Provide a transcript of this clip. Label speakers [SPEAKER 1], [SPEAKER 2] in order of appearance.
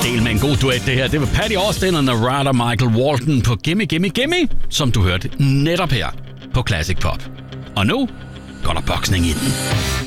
[SPEAKER 1] Del med en god duet, det her. Det var Patty Austin og Narada Michael Walton på Gimme Gimme Gimme, som du hørte netop her på Classic Pop. Og nu går der boksning i den.